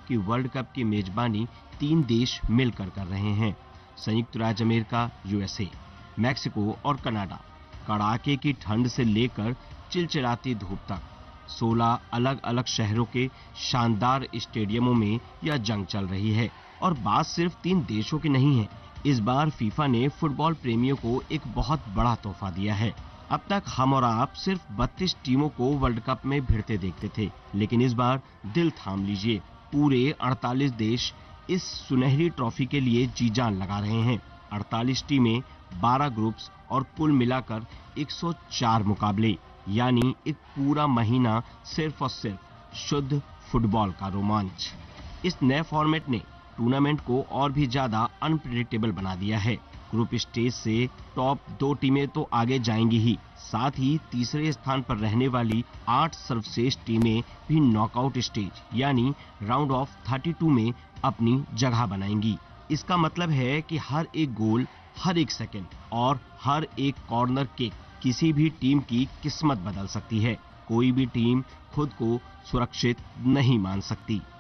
कि world cup की मेजबानी 3 देश मिलकर कर रहे हैं। संयुक्त राज्य अमेरिका यूएसए, मैक्सिको और कनाडा। कड़ाके की ठंड से लेकर चिलचिलाती धूप तक 16 अलग अलग शहरों के शानदार स्टेडियमों में यह जंग चल रही है। और बात सिर्फ 3 देशों की नहीं है। इस बार फीफा ने फुटबॉल प्रेमियों को एक बहुत बड़ा तोहफा दिया है। अब तक हम और आप सिर्फ 32 टीमों को वर्ल्ड कप में भिड़ते देखते थे, लेकिन इस बार दिल थाम लीजिए, पूरे 48 देश इस सुनहरी ट्रॉफी के लिए जी जान लगा रहे हैं। 48 टीमें, 12 ग्रुप्स और कुल मिलाकर 104 मुकाबले, यानी एक पूरा महीना सिर्फ और सिर्फ शुद्ध फुटबॉल का रोमांच। इस नए फॉर्मेट ने टूर्नामेंट को और भी ज्यादा अनप्रेडिक्टेबल बना दिया है। ग्रुप स्टेज से टॉप 2 टीमें तो आगे जाएंगी ही, साथ ही तीसरे स्थान पर रहने वाली 8 सर्वश्रेष्ठ टीमें भी नॉकआउट स्टेज यानी राउंड ऑफ 32 में अपनी जगह बनाएंगी। इसका मतलब है कि हर एक गोल, हर एक सेकंड और हर एक कॉर्नर किक किसी भी टीम की किस्मत बदल सकती है। कोई भी टीम खुद को सुरक्षित नहीं मान सकती।